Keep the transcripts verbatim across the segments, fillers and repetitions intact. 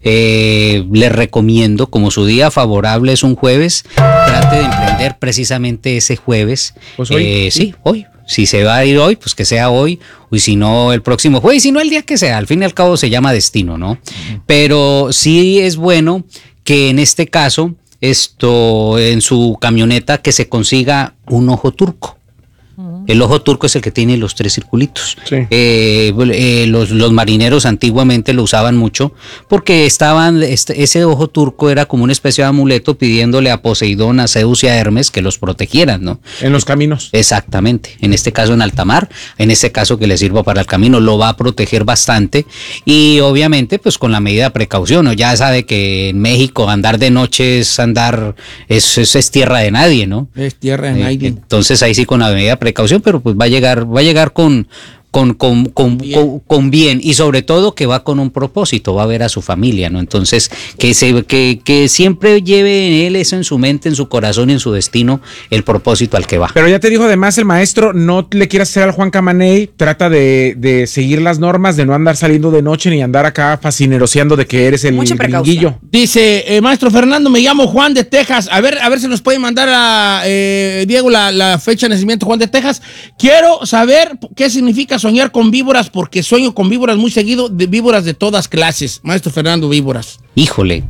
eh, les recomiendo, como su día favorable es un jueves, trate de emprender precisamente ese jueves. Pues hoy. Eh, sí, hoy. Si se va a ir hoy, pues que sea hoy, y si no el próximo jueves, y si no el día que sea, al fin y al cabo se llama destino, ¿no? Uh-huh. Pero sí es bueno que en este caso, esto, en su camioneta, que se consiga un ojo turco. El ojo turco es el que tiene los tres circulitos. Sí. Eh, eh, los, los marineros antiguamente lo usaban mucho porque estaban, este, ese ojo turco era como una especie de amuleto pidiéndole a Poseidón, a Zeus y a Hermes que los protegieran, ¿no? En los caminos. Exactamente. En este caso en alta mar, en este caso que le sirva para el camino, lo va a proteger bastante y obviamente pues con la medida de precaución, ¿no? Ya sabe que en México andar de noche es andar, es, es, es tierra de nadie, ¿no? Es tierra de eh, nadie. Entonces ahí sí con la medida de precaución, pero pues va a llegar, va a llegar con, con, con, con, bien. Con, con bien y sobre todo que va con un propósito, va a ver a su familia, ¿no? Entonces, que se, que, que siempre lleve en él eso en su mente, en su corazón y en su destino, el propósito al que va. Pero ya te dijo además el maestro, no le quieras hacer al Juan Camaney, trata de, de seguir las normas, de no andar saliendo de noche ni andar acá fascineroseando de que eres el gringuillo. Dice, eh, maestro Fernando, me llamo Juan de Texas, a ver, a ver si nos puede mandar a eh, Diego la, la fecha de nacimiento, Juan de Texas. Quiero saber qué significa soñar con víboras, porque sueño con víboras muy seguido, de víboras de todas clases. Maestro Fernando, víboras. Híjole.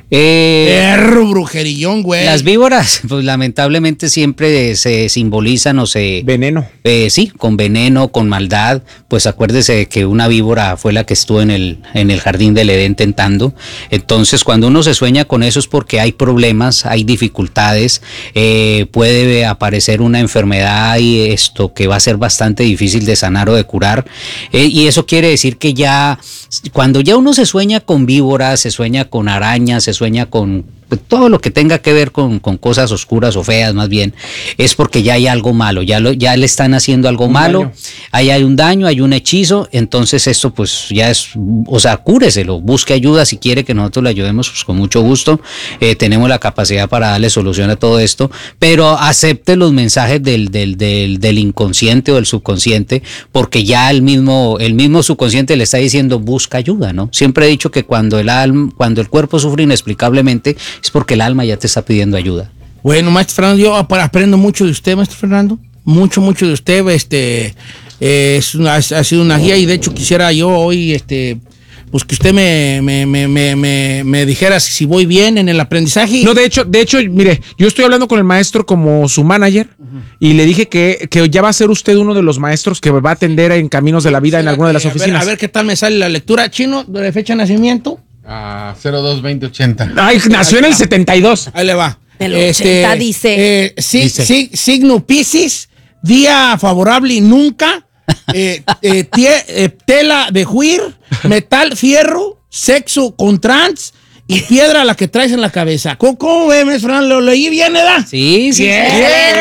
Eh, Perro brujerillón, güey. Las víboras, pues lamentablemente siempre se simbolizan o se... Veneno. Eh, sí, con veneno, con maldad. Pues acuérdese de que una víbora fue la que estuvo en el, en el jardín del Edén tentando. Entonces, cuando uno se sueña con eso es porque hay problemas, hay dificultades, eh, puede aparecer una enfermedad y esto que va a ser bastante difícil de sanar o de curar. Eh, y eso quiere decir que ya, cuando ya uno se sueña con víboras, se sueña con arañas, se sueña con todo lo que tenga que ver con, con cosas oscuras o feas más bien, es porque ya hay algo malo, ya, lo, ya le están haciendo algo un malo, daño. Ahí hay un daño, hay un hechizo, entonces esto pues ya es, o sea, cúreselo, busque ayuda si quiere que nosotros le ayudemos, pues con mucho gusto, eh, tenemos la capacidad para darle solución a todo esto, pero acepte los mensajes del, del, del, del inconsciente o del subconsciente, porque ya el mismo, el mismo subconsciente le está diciendo busca ayuda, ¿no? Siempre he dicho que cuando el alma, cuando el cuerpo sufre inexplicablemente, es porque el alma ya te está pidiendo ayuda. Bueno, maestro Fernando, yo aprendo mucho de usted, maestro Fernando. Mucho, mucho de usted. Este, eh, es una, ha sido una guía y de hecho quisiera yo hoy, este, pues que usted me, me, me, me, me, me dijera si voy bien en el aprendizaje. No, de hecho, de hecho, mire, yo estoy hablando con el maestro como su manager uh-huh. y le dije que, que ya va a ser usted uno de los maestros que va a atender en Caminos de la Vida sí, en alguna de las a oficinas. Ver, a ver qué tal me sale la lectura. Chino, de fecha de nacimiento. Ah, cero dos veinte ochenta. Ay, nació en el setenta y dos. Ahí le va. Del este, ochenta dice. Eh, sí, dice. Sí, signo Piscis, día favorable y nunca. Eh, eh, tie, eh, tela de juir, metal, fierro, sexo con trans y piedra la que traes en la cabeza. ¿Cómo, cómo ve, maestro Fernando? ¿Lo leí bien, edad? Sí, sí. Bien.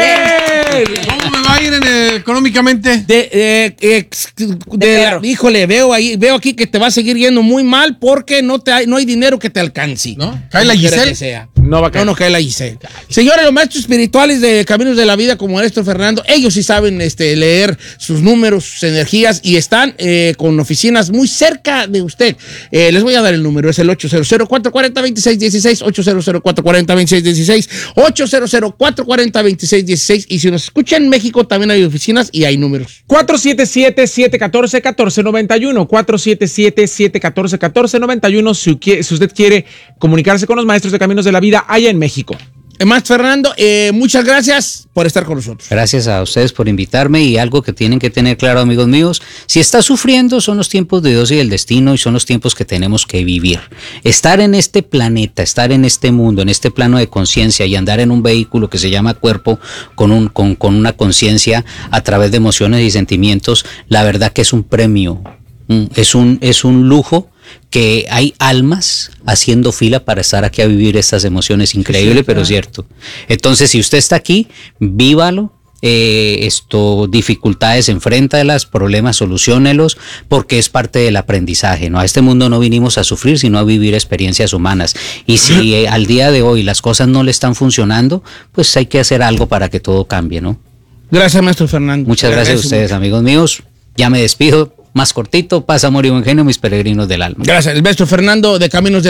Bien. ¿Cómo me va a ir en el, económicamente? De, eh, eh, de, de la, híjole, veo ahí, veo aquí que te va a seguir yendo muy mal porque no te hay, no hay dinero que te alcance. ¿No? ¿Cae la Giselle? Sea. No va a caer. No, no cae la Giselle. Señores, los maestros espirituales de Caminos de la Vida como Maestro Fernando, ellos sí saben este, leer sus números, sus energías y están eh, con oficinas muy cerca de usted. Eh, les voy a dar el número, es el ocho cero cero, cuatro cuatro cero, dos seis uno seis, ocho cero cero, cuatro cuatro cero, dos seis uno seis, ocho cero cero, cuatro cuatro cero, dos seis uno seis y si nos escuchan en México también hay oficinas y hay números. cuatro siete siete, siete uno cuatro, uno cuatro nueve uno, cuatro siete siete, siete uno cuatro, uno cuatro nueve uno si, si usted quiere comunicarse con los maestros de Caminos de la Vida allá en México. Maestro Fernando, eh, muchas gracias por estar con nosotros. Gracias a ustedes por invitarme y algo que tienen que tener claro, amigos míos, si está sufriendo son los tiempos de Dios y del destino y son los tiempos que tenemos que vivir. Estar en este planeta, estar en este mundo, en este plano de conciencia y andar en un vehículo que se llama cuerpo con, un, con, con una conciencia a través de emociones y sentimientos, la verdad que es un premio, es un, es un lujo que hay almas haciendo fila para estar aquí a vivir estas emociones, increíble, sí, pero cierto. Entonces, si usted está aquí, vívalo, eh, esto, dificultades, enfréntalas, problemas, soluciónelos, porque es parte del aprendizaje, ¿no? A este mundo no vinimos a sufrir, sino a vivir experiencias humanas. Y si eh, al día de hoy las cosas no le están funcionando, pues hay que hacer algo para que todo cambie, ¿no? Gracias, maestro Fernando. Muchas gracias, gracias a ustedes, mucho. Amigos míos. Ya me despido. Más cortito, paz, amor y buen genio, mis peregrinos del alma. Gracias, el maestro Fernando de Caminos de